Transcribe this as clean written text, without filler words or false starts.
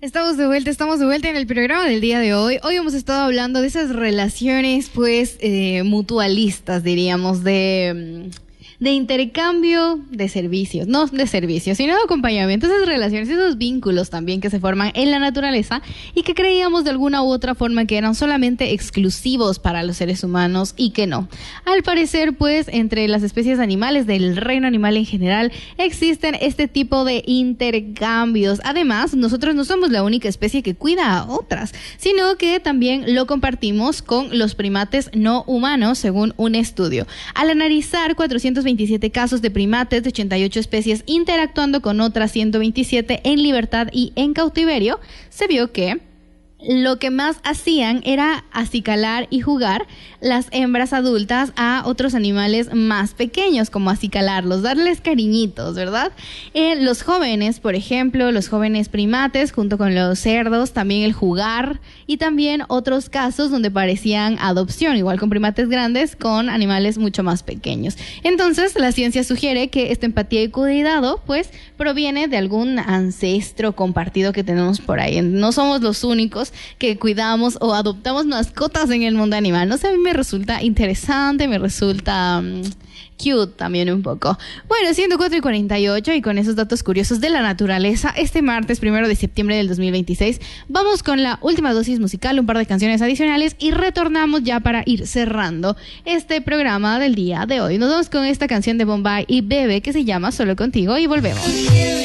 Estamos de vuelta en el programa del día de hoy. Hoy hemos estado hablando de esas relaciones, pues, mutualistas, diríamos, de intercambio de servicios, no de servicios, sino de acompañamiento, esas relaciones, esos vínculos también que se forman en la naturaleza y que creíamos de alguna u otra forma que eran solamente exclusivos para los seres humanos y que no. Al parecer, pues, entre las especies animales del reino animal en general existen este tipo de intercambios. Además, nosotros no somos la única especie que cuida a otras, sino que también lo compartimos con los primates no humanos, según un estudio. Al analizar 427 casos de primates de 88 especies interactuando con otras 127 en libertad y en cautiverio, se vio que lo que más hacían era acicalar y jugar las hembras adultas a otros animales más pequeños, como acicalarlos, darles cariñitos, ¿verdad? Los jóvenes, por ejemplo, los jóvenes primates junto con los cerdos, también el jugar y también otros casos donde parecían adopción, igual con primates grandes con animales mucho más pequeños. Entonces, la ciencia sugiere que esta empatía y cuidado, pues, proviene de algún ancestro compartido que tenemos por ahí. No somos los únicos que cuidamos o adoptamos mascotas en el mundo animal. No sé, a mí me resulta interesante, me resulta cute también un poco. Bueno, siendo 4:48 y con esos datos curiosos de la naturaleza, este martes 1 de septiembre del 2026, vamos con la última dosis musical, un par de canciones adicionales y retornamos ya para ir cerrando este programa del día de hoy. Nos vamos con esta canción de Bombay y Bebe que se llama Solo Contigo y volvemos.